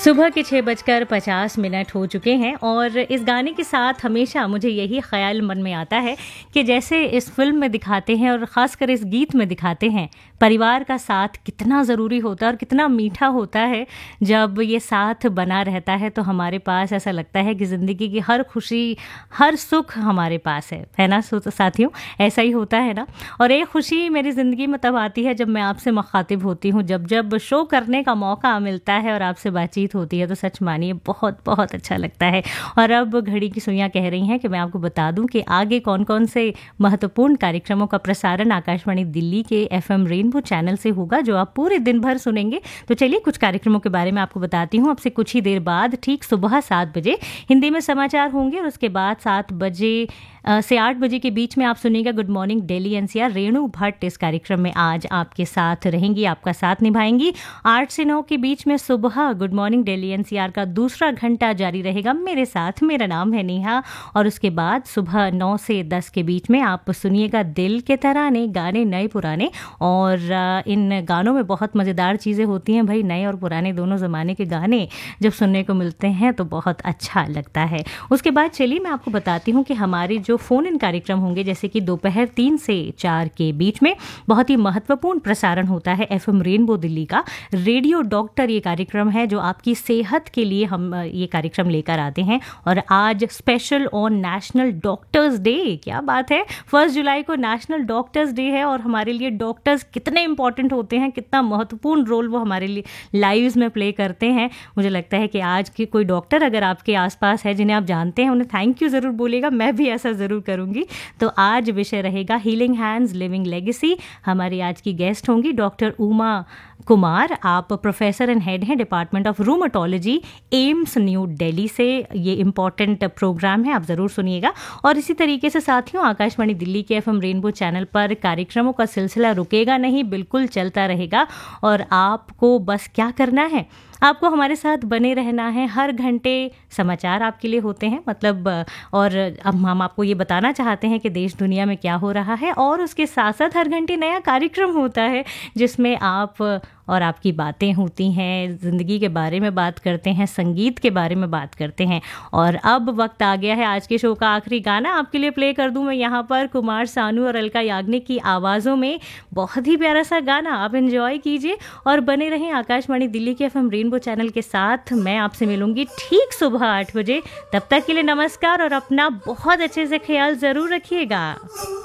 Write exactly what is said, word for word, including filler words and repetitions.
सुबह के छः बजकर पचास मिनट हो चुके हैं और इस गाने के साथ हमेशा मुझे यही ख्याल मन में आता है कि जैसे इस फिल्म में दिखाते हैं और ख़ासकर इस गीत में दिखाते हैं, परिवार का साथ कितना ज़रूरी होता है और कितना मीठा होता है। जब ये साथ बना रहता है तो हमारे पास ऐसा लगता है कि ज़िंदगी की हर खुशी, हर सुख हमारे पास है है ना साथियों? ऐसा ही होता है ना। और एक खुशी मेरी ज़िंदगी में तब आती है जब मैं आपसे मुखातिब होती हूँ, जब जब शो करने का मौका मिलता है और आपसे बातचीत होती है तो सच मानिए बहुत बहुत अच्छा लगता है। और अब घड़ी की सुइयां कह रही हैं कि मैं आपको बता दूं कि आगे कौन कौन से महत्वपूर्ण कार्यक्रमों का प्रसारण आकाशवाणी दिल्ली के एफएम रेनबो चैनल से होगा, जो आप पूरे दिन भर सुनेंगे। तो चलिए कुछ कार्यक्रमों के बारे में आपको बताती हूँ। अब से कुछ ही देर बाद ठीक सुबह सात बजे हिंदी में समाचार होंगे और उसके बाद सात बजे से आठ बजे के बीच में आप सुनिएगा good morning Delhi NCR. Renu Bhatt इस कार्यक्रम में आज आपके साथ रहेंगी, आपका साथ निभाएंगी। आठ से नौ के बीच में सुबह गुड मॉर्निंग दिल्ली एनसीआर का दूसरा घंटा जारी रहेगा मेरे साथ। मेरा नाम है नेहा। और उसके बाद सुबह नौ से दस के बीच में आप सुनिएगा दिल के तराने, गाने नए पुराने। और इन गानों में बहुत मज़ेदार चीज़ें होती हैं भाई, नए और पुराने दोनों ज़माने के गाने जब सुनने को मिलते हैं तो बहुत अच्छा लगता है। उसके बाद चलिए मैं आपको बताती हूँ कि हमारे जो फोन इन कार्यक्रम होंगे, जैसे कि दोपहर तीन से चार के बीच में बहुत ही महत्वपूर्ण प्रसारण होता है एफएम रेनबो दिल्ली का रेडियो डॉक्टर। ये कार्यक्रम है जो आपकी सेहत के लिए हम ये कार्यक्रम लेकर आते हैं। और आज special on national doctors day, क्या बात है, फर्स्ट जुलाई को नेशनल डॉक्टर्स डे है। और हमारे लिए डॉक्टर्स कितने इंपॉर्टेंट होते हैं, कितना महत्वपूर्ण रोल वो हमारे लिए लाइव्स में प्ले करते हैं। मुझे लगता है कि आज की कोई डॉक्टर अगर आपके आसपास है जिन्हें आप जानते हैं, उन्हें थैंक यू ज़रूर बोलेगा। मैं भी ऐसा ज़रूर करूंगी। तो आज विषय रहेगा हीलिंग हैंड्स लिविंग लेगेसी। हमारी आज की गेस्ट होंगी डॉक्टर उमा कुमार। आप प्रोफेसर एंड हेड हैं department of rheumatology, AIIMS new Delhi से। ये इंपॉर्टेंट प्रोग्राम है, आप ज़रूर सुनिएगा। और इसी तरीके से साथियों आकाशवाणी दिल्ली के एफएम रेनबो चैनल पर कार्यक्रमों का सिलसिला रुकेगा नहीं, बिल्कुल चलता रहेगा। और आपको बस क्या करना है, आपको हमारे साथ बने रहना है। हर घंटे समाचार आपके लिए होते हैं, मतलब और अब हम आपको ये बताना चाहते हैं कि देश दुनिया में क्या हो रहा है। और उसके साथ साथ हर घंटे नया कार्यक्रम होता है जिसमें आप और आपकी बातें होती हैं, ज़िंदगी के बारे में बात करते हैं, संगीत के बारे में बात करते हैं। और अब वक्त आ गया है आज के शो का आखिरी गाना आपके लिए प्ले कर दूं मैं यहाँ पर कुमार सानू और अलका याग्निक की आवाज़ों में। बहुत ही प्यारा सा गाना, आप एंजॉय कीजिए और बने रहें आकाशवाणी दिल्ली के एफएम रेनबो चैनल के साथ। मैं आपसे मिलूंगी ठीक सुबह आठ बजे। तब तक के लिए नमस्कार और अपना बहुत अच्छे से ख्याल ज़रूर रखिएगा।